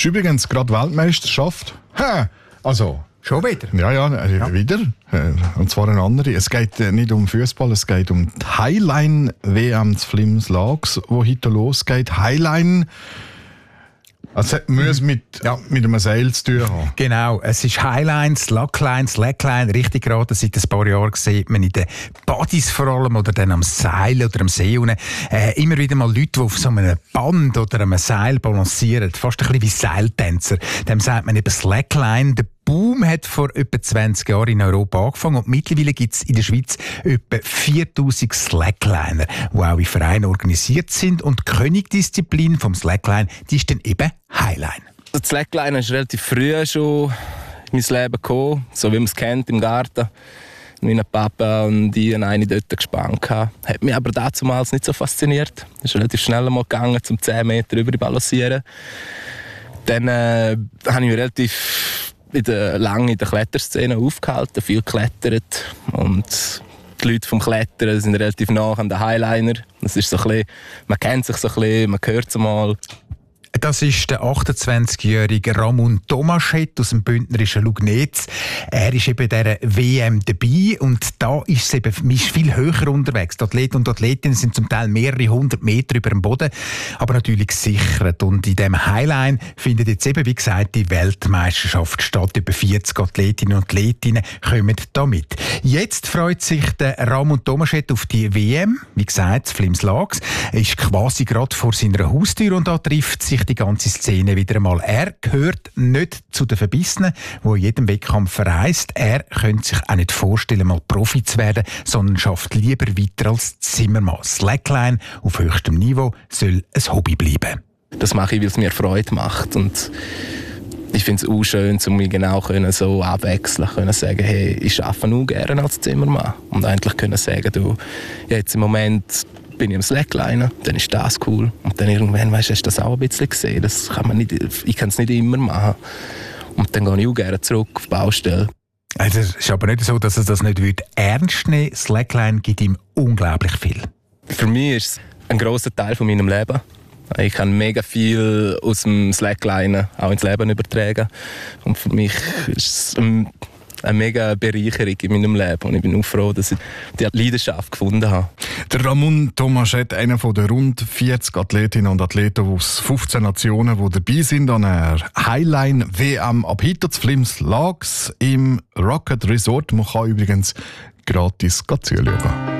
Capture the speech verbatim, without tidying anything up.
ist übrigens gerade Weltmeisterschaft. Ha, also... Schon wieder? Ja, ja, äh, ja. wieder. Äh, und zwar eine andere. Es geht äh, nicht um Fußball, es geht um die Highline-W M zu Flims Laax, wo heute losgeht. Highline... Also es muss mit, ja, mit einem Seil zu tun haben. Genau, es ist Highline, Slackline, Slackline, richtig gerade seit ein paar Jahren sieht man in den Buddies vor allem oder dann am Seil oder am See unten, äh, immer wieder mal Leute, die auf so einem Band oder einem Seil balancieren, fast ein bisschen wie Seiltänzer. Dem sagt man eben Slackline. Der Boom hat vor etwa zwanzig Jahren in Europa angefangen und mittlerweile gibt es in der Schweiz etwa viertausend Slackliner, die auch in Vereinen organisiert sind, und die Königsdisziplin vom Slackline, die ist dann eben Highline. Der Slackliner ist relativ früh schon in mein Leben gekommen, so wie man es kennt im Garten. Mein Papa und ich haben eine dort gespannt. Hat mich aber damals nicht so fasziniert. Es ist relativ schnell mal gegangen, zum zehn Meter über balancieren. Dann äh, habe ich mich relativ in der, lange in der Kletterszene aufgehalten, viel geklettert. Und die Leute vom Klettern sind relativ nah an den Highliner. Das ist so ein bisschen, man kennt sich so ein bisschen, man hört es mal. Das ist der achtundzwanzigjährige Ramon Tomaschett aus dem bündnerischen Lugnetz. Er ist eben dieser W M dabei und da ist es eben man ist viel höher unterwegs. Die Athleten und Athletinnen sind zum Teil mehrere hundert Meter über dem Boden, aber natürlich gesichert. Und in diesem Highline findet jetzt eben, wie gesagt, die Weltmeisterschaft statt. Über vierzig Athletinnen und Athletinnen kommen da mit. Jetzt freut sich der Ramon Tomaschett auf die W M. Wie gesagt, Flims Laax. Er ist quasi gerade vor seiner Haustür und da trifft sich die ganze Szene wieder einmal. Er gehört nicht zu den Verbissenen, die in jedem Wettkampf verreist. Er könnte sich auch nicht vorstellen, mal Profi zu werden, sondern schafft lieber weiter als Zimmermann. Slackline auf höchstem Niveau soll ein Hobby bleiben. Das mache ich, weil es mir Freude macht. Und ich finde es auch schön, um mich genau können, so abwechseln können, sagen, hey, ich arbeite auch gerne als Zimmermann. Und eigentlich können sagen, du, jetzt im Moment bin ich am Slackliner, dann ist das cool. Und dann irgendwann, weißt du, hast du das auch ein bisschen gesehen. Das kann man nicht, ich kann es nicht immer machen. Und dann gehe ich auch gerne zurück auf die Baustelle. Also es ist aber nicht so, dass er das nicht ernst nehmen würde. Slackline gibt ihm unglaublich viel. Für mich ist es ein grosser Teil von meinem Leben. Ich kann mega viel aus dem Slackliner auch ins Leben übertragen. Und für mich ist es ein eine mega Bereicherung in meinem Leben. Und ich bin auch froh, dass ich die Leidenschaft gefunden habe. Der Ramon Tomaschett, einer von den rund vierzig Athletinnen und Athleten aus fünfzehn Nationen, die dabei sind an einer Highline-W M ab heute zu Flims Laax im Rocket Resort. Man kann übrigens gratis zuschauen.